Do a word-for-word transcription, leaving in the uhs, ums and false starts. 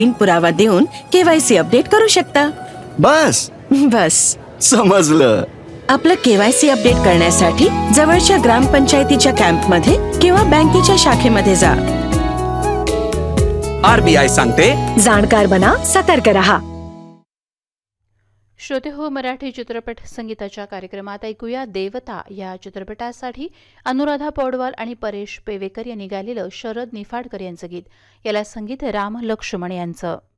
पुरावा देऊन KYC update करू शकता। बस बस समजलं। आपलं केवायसी अपडेट करण्यासाठी जवळच्या ग्रामपंचायतीच्या कॅम्पमध्ये किंवा बँकेच्या शाखेमध्ये जा। आरबीआय सांगते, जाणकार बना, सतर्क रहा। श्रोते हो, मराठी चित्रपट संगीताच्या कार्यक्रमात ऐकूया देवता या चित्रपटासाठी अनुराधा पौडवाल आणि परेश पेवेकर यांनी गायलेलं शरद निफाडकर यांचं गीत। याला संगीत राम लक्ष्मण यांचं।